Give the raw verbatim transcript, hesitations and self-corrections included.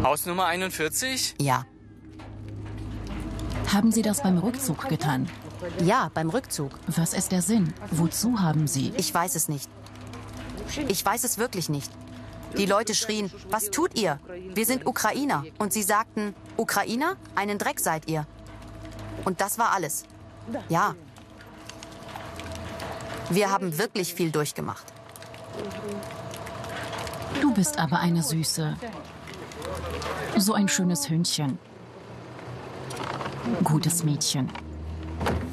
Haus Nummer einundvierzig? Ja. Haben Sie das beim Rückzug getan? Ja, beim Rückzug. Was ist der Sinn? Wozu haben Sie? Ich weiß es nicht. Ich weiß es wirklich nicht. Die Leute schrien, was tut ihr? Wir sind Ukrainer. Und sie sagten, Ukrainer? Einen Dreck seid ihr. Und das war alles. Ja. Wir haben wirklich viel durchgemacht. Du bist aber eine Süße. So ein schönes Hündchen. Gutes Mädchen.